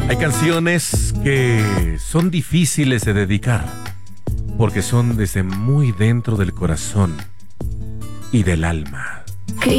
Hay canciones que son difíciles de dedicar porque son desde muy dentro del corazón y del alma.